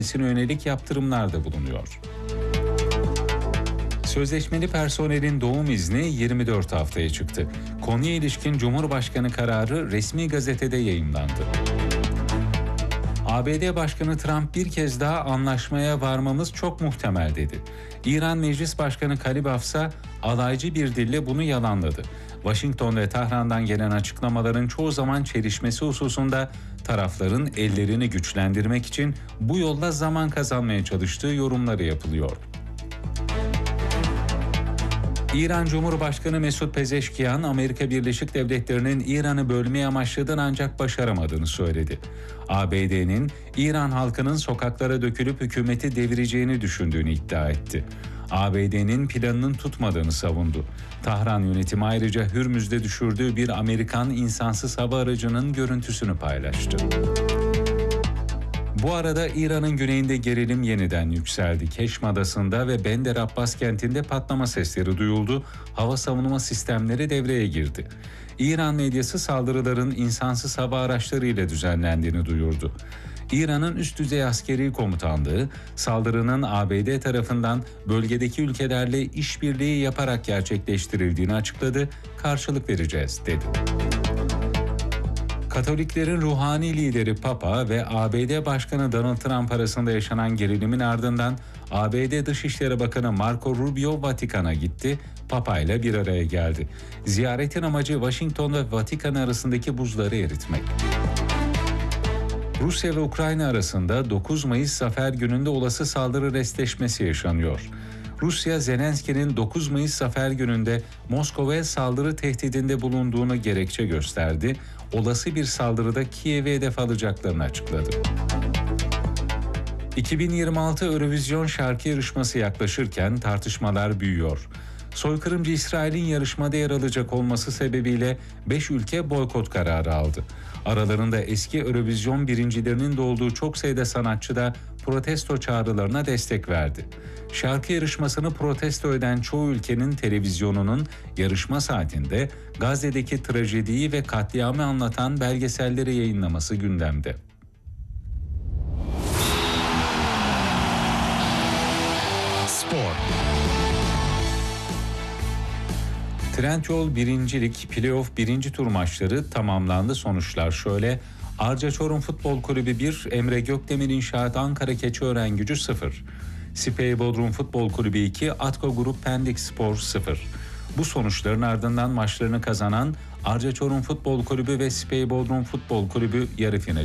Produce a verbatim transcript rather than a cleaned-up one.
yönelik yaptırımlarda bulunuyor. Sözleşmeli personelin doğum izni yirmi dört haftaya çıktı. Konuya ilişkin Cumhurbaşkanı kararı resmi gazetede yayımlandı. A B D Başkanı Trump bir kez daha anlaşmaya varmamız çok muhtemel dedi. İran Meclis Başkanı Kalibaf ise alaycı bir dille bunu yalanladı. Washington ve Tahran'dan gelen açıklamaların çoğu zaman çelişmesi hususunda tarafların ellerini güçlendirmek için bu yolla zaman kazanmaya çalıştığı yorumları yapılıyor. İran Cumhurbaşkanı Mesut Pezeşkiyan, Amerika Birleşik Devletleri'nin İran'ı bölmeye amaçladığını ancak başaramadığını söyledi. A B D'nin İran halkının sokaklara dökülüp hükümeti devireceğini düşündüğünü iddia etti. A B D'nin planının tutmadığını savundu. Tahran yönetimi ayrıca Hürmüz'de düşürdüğü bir Amerikan insansız hava aracının görüntüsünü paylaştı. Bu arada İran'ın güneyinde gerilim yeniden yükseldi. Keşm Adası'nda ve Bender Abbas kentinde patlama sesleri duyuldu. Hava savunma sistemleri devreye girdi. İran medyası saldırıların insansız hava araçları ile düzenlendiğini duyurdu. İran'ın üst düzey askeri komutanlığı saldırının A B D tarafından bölgedeki ülkelerle işbirliği yaparak gerçekleştirildiğini açıkladı. Karşılık vereceğiz dedi. Katoliklerin ruhani lideri Papa ve A B D Başkanı Donald Trump arasında yaşanan gerilimin ardından A B D Dışişleri Bakanı Marco Rubio Vatikan'a gitti, Papa ile bir araya geldi. Ziyaretin amacı Washington ve Vatikan arasındaki buzları eritmek. Rusya ve Ukrayna arasında dokuz Mayıs Zafer Günü'nde olası saldırı restleşmesi yaşanıyor. Rusya, Zelenski'nin dokuz Mayıs Zafer Günü'nde Moskova'ya saldırı tehdidinde bulunduğunu gerekçe gösterdi. Olası bir saldırıda Kiev'e hedef alacaklarını açıkladı. iki bin yirmi altı Eurovision şarkı yarışması yaklaşırken tartışmalar büyüyor. Soykırımcı İsrail'in yarışmada yer alacak olması sebebiyle beş ülke boykot kararı aldı. Aralarında eski Eurovision birincilerinin de olduğu çok sayıda sanatçı da protesto çağrılarına destek verdi. Şarkı yarışmasını protesto eden çoğu ülkenin televizyonunun yarışma saatinde Gazze'deki trajediyi ve katliamı anlatan belgeselleri yayınlaması gündemde. Spor. Trendyol birincilik playoff birinci tur maçları tamamlandı. Sonuçlar şöyle: Arca Çorum Futbol Kulübü bir, Emre Gökdemir İnşaat Ankara Keçiören sıfır. Spey Bodrum Futbol Kulübü iki, Atko Grup Pendik Spor sıfır. Bu sonuçların ardından maçlarını kazanan Arca Çorum Futbol Kulübü ve Spey Bodrum Futbol Kulübü yarı final